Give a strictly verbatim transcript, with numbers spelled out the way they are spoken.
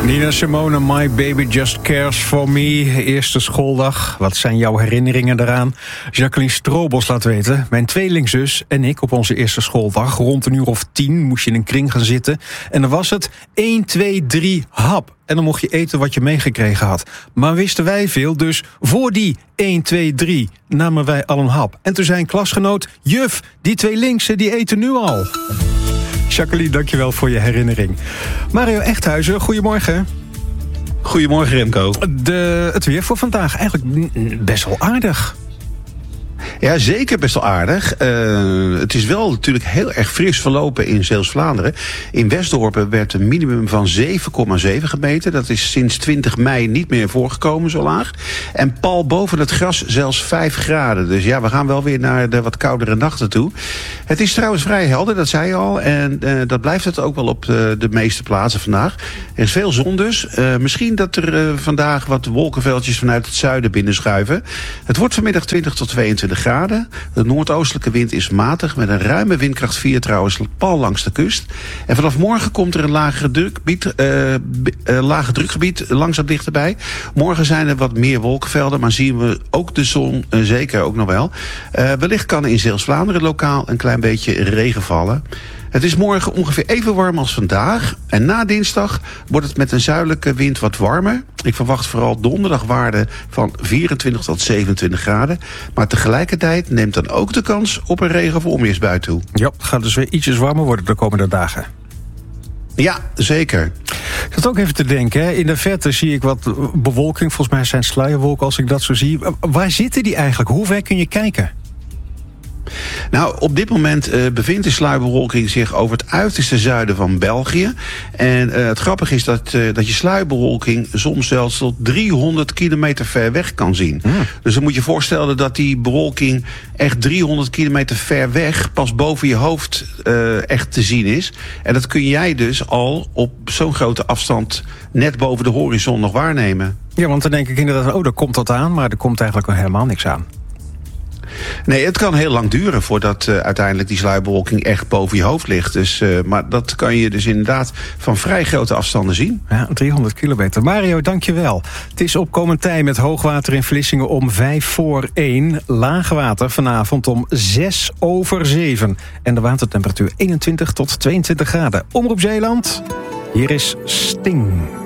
Nina Simone, My Baby Just Cares For Me. Eerste schooldag. Wat zijn jouw herinneringen daaraan? Jacqueline Strobos laat weten. Mijn tweelingzus en ik op onze eerste schooldag. Rond een uur of tien moest je in een kring gaan zitten. En dan was het één, twee, drie, hap. En dan mocht je eten wat je meegekregen had. Maar wisten wij veel, dus voor die één, twee, drie namen wij al een hap. En toen zei een klasgenoot: juf, die twee linkse die eten nu al. Jacqueline, dankjewel voor je herinnering. Mario Echthuizen, goedemorgen. Goedemorgen, Remco. De, het weer voor vandaag eigenlijk best wel aardig. Ja, zeker best wel aardig. Uh, het is wel natuurlijk heel erg fris verlopen in Zeeuws-Vlaanderen. In Westdorpen werd een minimum van zeven komma zeven gemeten. Dat is sinds twintig mei niet meer voorgekomen zo laag. En pal boven het gras zelfs vijf graden. Dus ja, we gaan wel weer naar de wat koudere nachten toe. Het is trouwens vrij helder, dat zei je al. En uh, dat blijft het ook wel op de, de meeste plaatsen vandaag. Er is veel zon dus. Uh, misschien dat er uh, vandaag wat wolkenveldjes vanuit het zuiden binnenschuiven. Het wordt vanmiddag twintig tot tweeëntwintig graden. De noordoostelijke wind is matig met een ruime windkracht vier trouwens pal langs de kust. En vanaf morgen komt er een lagere drukgebied, uh, uh, lage drukgebied langzaam dichterbij. Morgen zijn er wat meer wolkenvelden, maar zien we ook de zon uh, zeker ook nog wel. Uh, wellicht kan er in Zeeuws-Vlaanderen lokaal een klein beetje regen vallen. Het is morgen ongeveer even warm als vandaag. En na dinsdag wordt het met een zuidelijke wind wat warmer. Ik verwacht vooral donderdag waarden van vierentwintig tot zevenentwintig graden. Maar tegelijkertijd neemt dan ook de kans op een regen- of onweersbui toe. Ja, het gaat dus weer ietsjes warmer worden de komende dagen. Ja, zeker. Ik zat ook even te denken, hè. In de verte zie ik wat bewolking. Volgens mij zijn het sluierwolken als ik dat zo zie. Waar zitten die eigenlijk? Hoe ver kun je kijken? Nou, op dit moment uh, bevindt de sluierbewolking zich over het uiterste zuiden van België. En uh, het grappige is dat, uh, dat je sluierbewolking soms zelfs tot driehonderd kilometer ver weg kan zien. Mm. Dus dan moet je voorstellen dat die bewolking echt driehonderd kilometer ver weg pas boven je hoofd uh, echt te zien is. En dat kun jij dus al op zo'n grote afstand net boven de horizon nog waarnemen. Ja, want dan denk ik inderdaad, oh, daar komt dat aan, maar er komt eigenlijk wel helemaal niks aan. Nee, het kan heel lang duren voordat uh, uiteindelijk die sluierbewolking echt boven je hoofd ligt. Dus, uh, maar dat kan je dus inderdaad van vrij grote afstanden zien. Ja, driehonderd kilometer. Mario, dankjewel. Het is opkomend tij met hoogwater in Vlissingen om vijf voor één. Laagwater vanavond om zes over zeven. En de watertemperatuur eenentwintig tot tweeëntwintig graden. Omroep Zeeland, hier is Sting.